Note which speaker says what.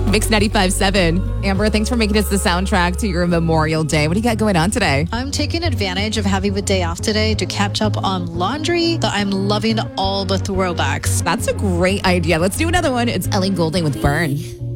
Speaker 1: Mix 95.7. Amber, thanks for making us the soundtrack to your Memorial Day. What do you got going on today?
Speaker 2: I'm taking advantage of having the day off today to catch up on laundry that I'm loving all the throwbacks.
Speaker 1: That's a great idea. Let's do another one. It's Ellie Goulding with Burn.